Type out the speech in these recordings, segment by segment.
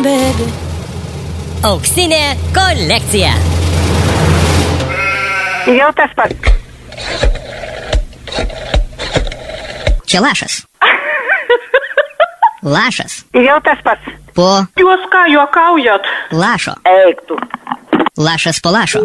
baby. Auksinė kolekcija. Jau tas pats. Čia lašas. Lašas. Jau tas pats. Po Jūs ką juokaujat? lašo. Eik tu. Lašas po lašo.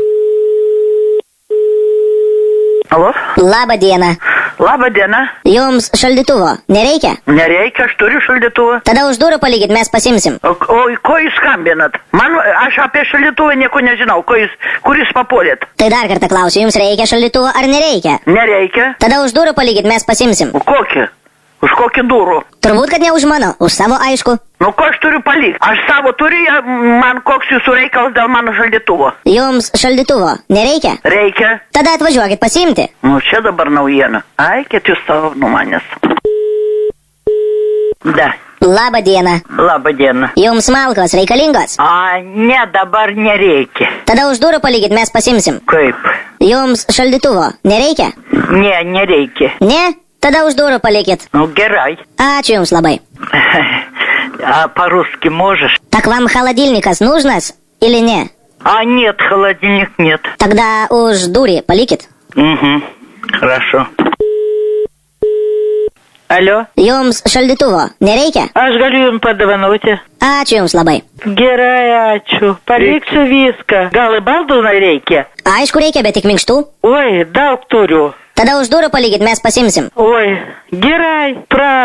Alo? Labą dieną. Labą dieną. Jums šaldytuvo nereikia? Nereikia, aš turiu šaldytuvą. Tada už durų palikit, mes pasimsim. O ko jūs skambinat? Aš apie šaldytuvą nieko nežinau. Kuris papolėt? Tai dar kartą klausiu, jums reikia šaldytuvo ar nereikia? Nereikia. Tada už durų palikit, mes pasimsim. O kokį? Už kokį durų? Turbūt, kad ne už mano, už savo aišku. Nu, ko aš turiu palikti? Aš savo turiu, man koks jūsų reikalas dėl mano šaldytuvo? Jums šaldytuvo nereikia? Reikia. Tada atvažiuokit pasiimti. Nu, čia dabar naujiena. Ai, kad jūs savo numanės. Da. Labą dieną. Labą dieną. Jums malkos reikalingos? Ne, dabar nereikia. Tada už durų palikit, mes pasimsim. Kaip? Jums šaldytuvo nereikia? Ne, nereikia. Ne? Tada už durų palikit. Ну, герой. Ačiū Jums labai. А по-русски можешь? Так вам холодильникас нужнас или не? Нет, холодильник нет. Тогда уж дури palikit. Угу, хорошо. Алло? Jums šaldytuvo nereikia? Aš galiu jums padovanoti. Ačiū Jums labai. Gerai, ačiū. Paliksiu viską. Gal į baldų reikia? Aišku reikia, bet tik minkštų. Oi, daug turiu. Tada už durų palikit, mes pasimsim. Oi, gerai,